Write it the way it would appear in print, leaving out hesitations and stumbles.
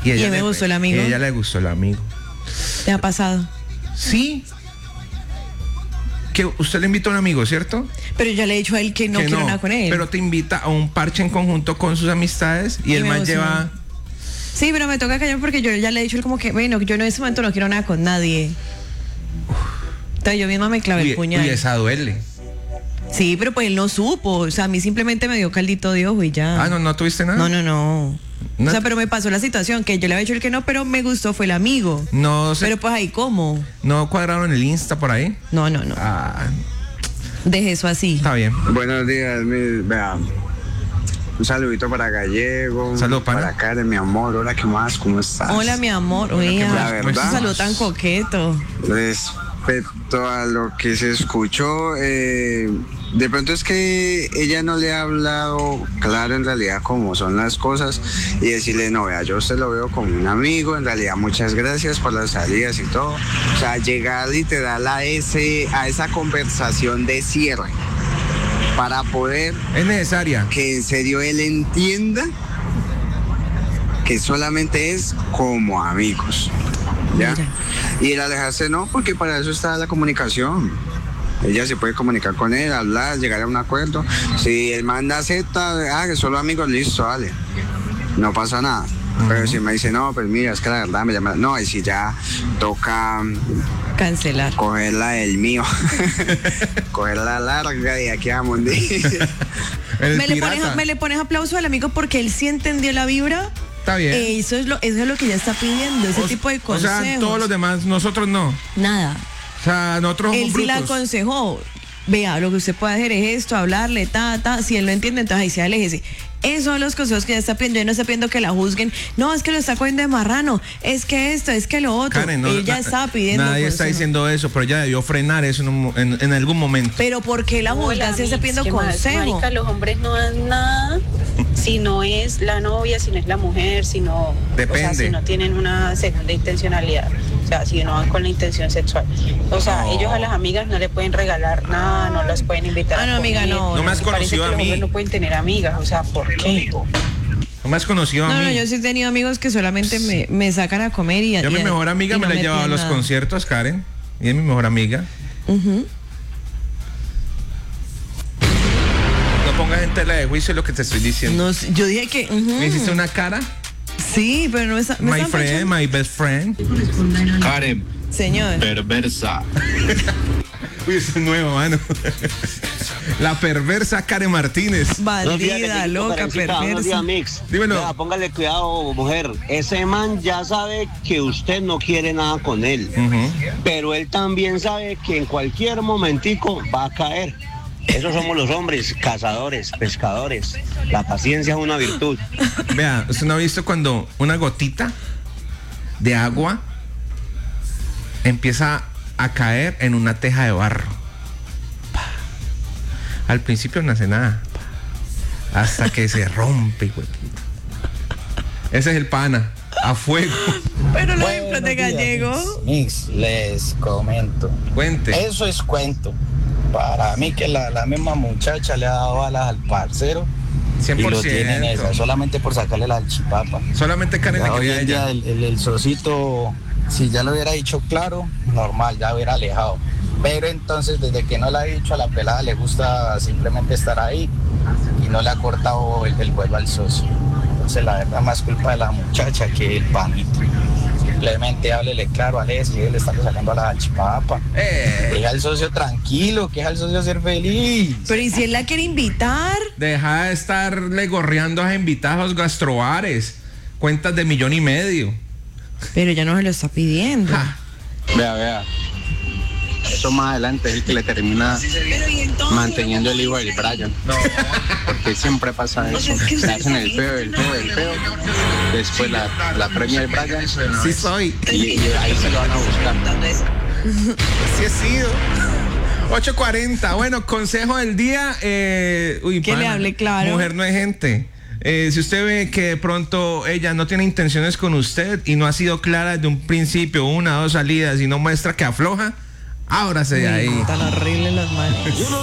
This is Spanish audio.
Y a ella me gustó el amigo. Y a ella le gustó el amigo. ¿Te ha pasado? Sí. Que usted le invita a un amigo, ¿cierto? Pero yo le he dicho a él que no quiero nada con él. Pero te invita a un parche en conjunto con sus amistades y el man lleva... Sí, pero me toca callar porque yo ya le he dicho él como que, bueno, yo en ese momento no quiero nada con nadie. Entonces yo misma me clavé el puñal. Y esa duele. Sí, pero pues él no supo. O sea, a mí simplemente me dio caldito de ojo y ya. Ah, ¿no tuviste nada? No. O sea, pero me pasó la situación que yo le había dicho el que no, pero me gustó, fue el amigo. No sé. Pero pues ahí, ¿cómo? ¿No cuadraron el Insta por ahí? No. Ah. Deje eso así. Está bien. Buenos días, vean. Un saludito para Gallego. Saludos para Karen, mi amor. Hola, ¿qué más? ¿Cómo estás? Hola, mi amor. Oye, un saludo tan coqueto. Respecto a lo que se escuchó, de pronto es que ella no le ha hablado claro en realidad cómo son las cosas y decirle, no, vea, yo usted lo veo como un amigo, en realidad muchas gracias por las salidas y todo. O sea, llegar literal a esa conversación de cierre para poder... Es necesaria. Que en serio él entienda que solamente es como amigos, ¿ya? Mira. Y el alejarse no, porque para eso está la comunicación. Ella se puede comunicar con él, hablar, llegar a un acuerdo. Si el man acepta, que solo amigos, listo, dale. No pasa nada. Pero si me dice, no, pues mira, es que la verdad me llama... No, y si ya toca... Cancelar. Cogerla del mío. Cogerla larga y aquí vamos. Me le pones aplauso al amigo porque él sí entendió la vibra. Está bien. Eso es lo que ella está pidiendo, ese tipo de consejos. O sea, todos los demás, nosotros no. Nada. O sea, nosotros somos él sí la aconsejó. Vea, lo que usted puede hacer es esto, hablarle, si él no entiende, entonces ahí sí aléjese. Esos son los consejos que ella está pidiendo. Ella no está pidiendo que la juzguen. No, es que lo está cogiendo de marrano. Es que esto, es que lo otro. Karen, ella está pidiendo. Nadie está diciendo eso, pero ella debió frenar eso en algún momento. Pero ¿por qué la juzgan si está pidiendo consejo? Marica, los hombres no dan nada si no es la novia, si no es la mujer, si no... Depende. O sea, si no tienen una segunda intencionalidad. O sea, si no van con la intención sexual. O sea, ellos a las amigas no le pueden regalar nada, no las pueden invitar. Ah, no, amiga, no. No me has conocido a mí. Los hombres no pueden tener amigas, o sea, ¿por qué? No me has conocido a mí. No, yo sí he tenido amigos que solamente me sacan a comer y... Yo a mi mejor amiga me la he llevado a los conciertos, Karen. Y es mi mejor amiga. No pongas en tela de juicio lo que te estoy diciendo. No, yo dije que... ¿Me hiciste una cara? Sí, pero no es... My friend, my best friend. Karen. Señor. Perversa. Uy, es nuevo, mano. La perversa Karen Martínez. Bandida, loca, perversa. Dímelo. Vea, póngale cuidado, mujer. Ese man ya sabe que usted no quiere nada con él. Pero él también sabe que en cualquier momentico va a caer. Esos somos los hombres, cazadores, pescadores. La paciencia es una virtud. Vea, ¿usted no ha visto cuando una gotita de agua empieza a caer en una teja de barro? Al principio no hace nada, hasta que se rompe, güey. Ese es el pana, a fuego. Pero los ejemplos de Gallego. Mix, les comento. Cuente. Eso es cuento. Para mí que la misma muchacha le ha dado balas al parcero 100%. y lo tienen esa, solamente por sacarle la salchipapa. Solamente Karen le quería a ella. El socito, si ya lo hubiera dicho claro, normal, ya hubiera alejado. Pero entonces, desde que no le ha dicho, a la pelada le gusta simplemente estar ahí y no le ha cortado el vuelo al socio. Entonces, la verdad, más culpa de la muchacha que el panito. Simplemente háblele claro a él, si él le está sacando a la salchipapa. Deja al socio tranquilo, que deja al socio ser feliz. Pero ¿y si él la quiere invitar? Deja de estarle gorreando a invitados gastrobares, cuentas de 1,5 millones. Pero ya no se lo está pidiendo. Vea. Eso más adelante es el que le termina manteniendo el hijo del Brian. No. Porque siempre pasa eso. Se hacen el feo. Después la premia del Brian. Sí soy. Y ahí se lo van a buscar. Sí he sido. 8:40. Bueno, consejo del día. Que le hable claro. Mujer no es gente. Si usted ve que de pronto ella no tiene intenciones con usted y no ha sido clara desde un principio, 1 o 2 salidas y no muestra que afloja, ábrase de ahí. Tan horribles las manos.